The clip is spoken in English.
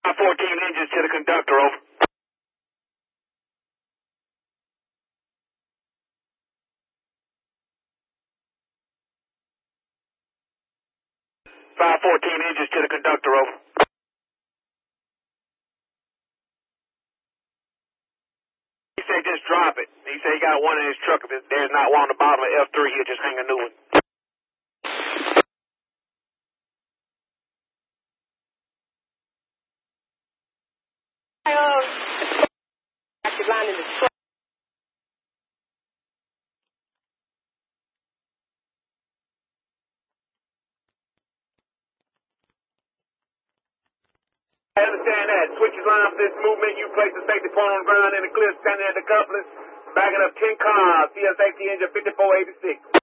14 engines to the conductor, over. 514 engines to the conductor, over. He said just drop it. He said he got one in his truck. If there's not one on the bottom of F3, he'll just hang a new one. Active line in the truck. I understand that. Switches line for this movement. You place the safety point on the ground in the clear, standing at the couplers. Backing up 10 cars. CSAT engine 5486.